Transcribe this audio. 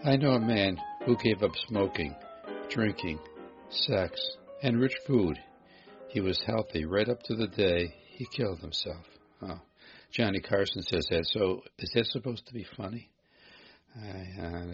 I know a man who gave up smoking, drinking, sex, and rich food. He was healthy right up to the day he killed himself. Oh, Johnny Carson says that. So is that supposed to be funny?